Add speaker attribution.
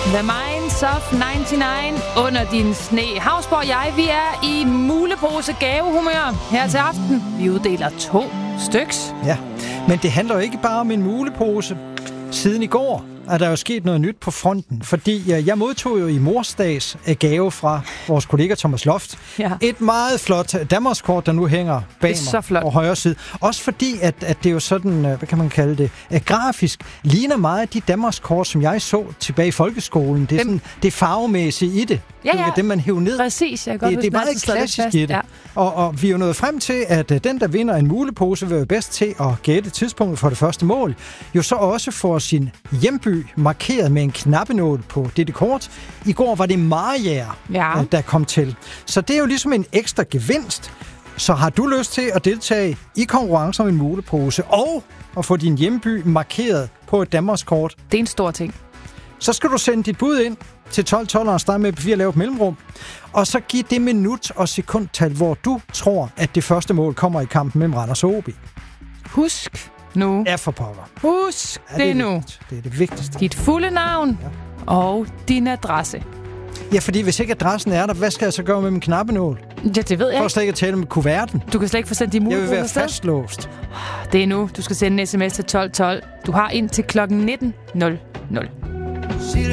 Speaker 1: The Minds of 99 under din sne. Havsborg og jeg, vi er i mulepose gavehumør her til aften. Vi uddeler 2 styks.
Speaker 2: Ja, men det handler jo ikke bare om en mulepose. Siden i går er der jo sket noget nyt på fronten, fordi jeg modtog jo i morsdags gave fra vores kollega Thomas Loft.
Speaker 1: Ja.
Speaker 2: Et meget flot Danmarkskort, der nu hænger bag mig på højre side. Også fordi, at det er jo sådan, hvad kan man kalde det, grafisk, ligner meget af de Danmarkskort, som jeg så tilbage i folkeskolen. Det er sådan det farvemæssige i det.
Speaker 1: Ja, ja.
Speaker 2: Det er det, man hiver ned.
Speaker 1: Præcis, jeg kan godt
Speaker 2: det er meget klassisk i det. Ja. Og vi er jo nået frem til, at den, der vinder en mulepose, vil være bedst til at gætte tidspunktet for det første mål, jo så også får sin hjemby markeret med en knappenål på dette kort. I går var det Mariager, der kom til. Så det er jo ligesom en ekstra gevinst. Så har du lyst til at deltage i konkurrencen om en mulepose, og at få din hjemby markeret på et Danmarkskort?
Speaker 1: Det er en stor ting.
Speaker 2: Så skal du sende dit bud ind til 1212 og starte med P4 at lave et mellemrum. Og så giv det minut- og sekundtal, hvor du tror, at det første mål kommer i kampen mellem Randers og OB.
Speaker 1: Husk nu.
Speaker 2: Ja, for pokker.
Speaker 1: Husk det nu.
Speaker 2: Vigtigt. Det er det vigtigste.
Speaker 1: Dit fulde navn og din adresse.
Speaker 2: Ja, fordi hvis ikke adressen er der, hvad skal jeg så gøre med min knappenål?
Speaker 1: Ja, det ved jeg ikke.
Speaker 2: For slet ikke at tale med kuverten.
Speaker 1: Du kan slet ikke få sendt de muligheder.
Speaker 2: Jeg vil være fastlåst.
Speaker 1: Det er nu. Du skal sende en sms til 1212. Du har indtil klokken 19.00.